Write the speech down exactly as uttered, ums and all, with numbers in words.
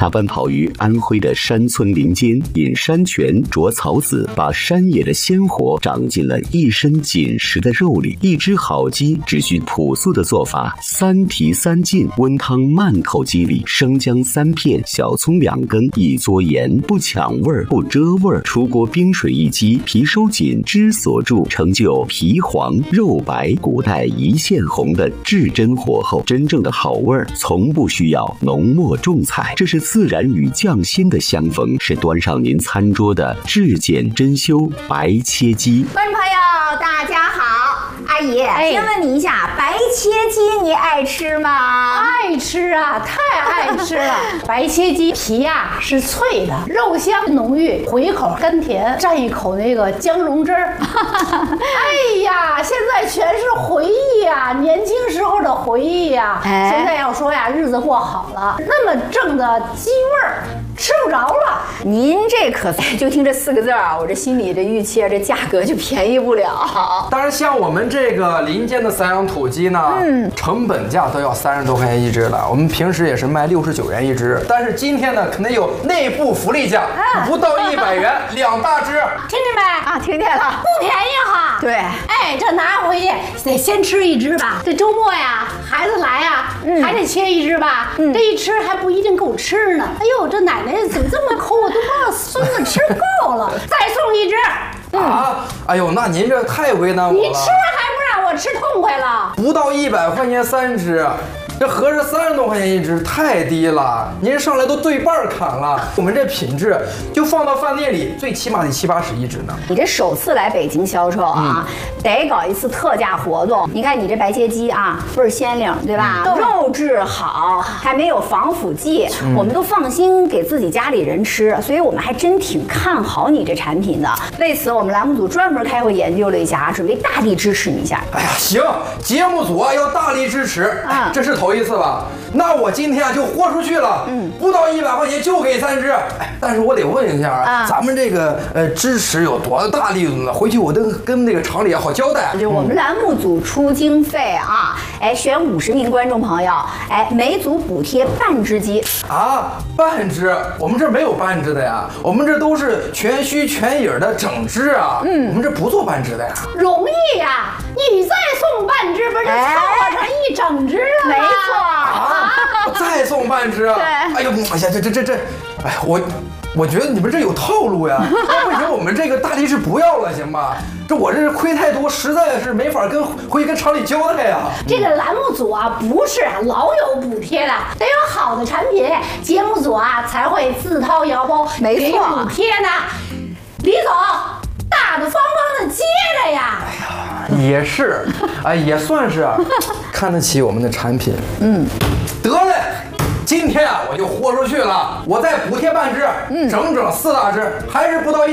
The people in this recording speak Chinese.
他奔跑于安徽的山村林间，饮山泉啄草籽，把山野的鲜活长进了一身紧实的肉里。一只好鸡只需朴素的做法：三提三进，温汤慢口鸡里，生姜三片，小葱两根，一撮盐，不抢味儿，不遮味儿。出锅冰水一激，皮收紧，汁锁住，成就皮黄肉白、古代一线红的至真火候。真正的好味儿，从不需要浓墨重彩，这是自然与匠心的相逢，是端上您餐桌的至简珍馐白切鸡。 观众朋友，大家好，阿姨， 哎、 先问你一下，白切鸡你爱吃吗？ 爱吃啊，太爱吃了！白切鸡皮呀、啊、是脆的，肉香浓郁，回口甘甜，蘸一口那个姜蓉汁儿。哎呀，现在全是回忆呀、啊，年轻时候的回忆呀、啊。哎、现在要说呀，日子过好了，那么正的鸡味儿。吃不着了， 您这可就听这四个字啊，我这心里这预期啊，这价格就便宜不了。 当然，像我们这个林间的散养土鸡呢，嗯，成本价都要三十多块钱一只了。我们平时也是卖六十九元一只，但是今天呢，肯定有内部福利价，啊、不到一百元两大只。 听见没？ 啊，听见了， 不便宜哈。 对， 哎，这拿回去得先吃一只吧。这周末呀，孩子来呀，嗯、还得切一只吧。嗯、这一吃还不一定够吃呢。哎呦，这奶奶怎么这么抠？我都不知道孙子吃够了，再送一只。 嗯、啊，哎呦，那您这太为难我了。 你吃还不让我吃痛快了？ 不到一百块钱三只。这合着三十多块钱一只，太低了。您上来都对半砍了，我们这品质就放到饭店里，最起码得七八十一只呢。 你这首次来北京销售啊，嗯、得搞一次特价活动。你看你这白切鸡啊，倍儿鲜灵，对吧？嗯、肉质好，还没有防腐剂，嗯、我们都放心给自己家里人吃，所以我们还真挺看好你这产品的。为此，我们栏目组专门开会研究了一下，准备大力支持你一下。 哎呀，行，节目组啊要大力支持，嗯、这是头一次吧？那我今天啊就豁出去了，嗯，不到一百块钱就给三只。哎，但是我得问一下啊，咱们这个呃支持有多大力度呢？回去我都跟那个厂里好交代。 就我们栏目组出经费啊，哎，选五十名观众朋友，哎，每组补贴半只鸡啊，半只？我们这没有半只的呀，我们这都是全须全影的整只啊，嗯，我们这不做半只的呀。 容易呀，你再送半只，不是就凑合成一整只了吗？ 没错。 啊！再送半只，对，哎呦，哎呀，这这这这，哎，我我觉得你们这有套路呀！要不行，我们这个大力士不要了，行吧？这我这亏太多，实在是没法跟回去跟厂里交代呀。 这个栏目组啊，不是啊老有补贴的，得有好的产品，节目组啊才会自掏腰包没错补贴呢。李总，大大方方的接着呀！ 哎呀，也是，哎，也算是看得起我们的产品。嗯，得嘞，今天啊我就豁出去了，我再补贴半只，嗯，整整四大只，还是不到一。